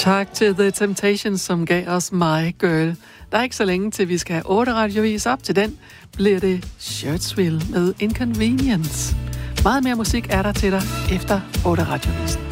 Tak til The Temptations, som gav os My Girl. Der er ikke så længe til, vi skal have 8 radiovis. Op til den bliver det Shirtsville med Inconvenience. Meget mere musik er der til dig efter 8 radiovisen.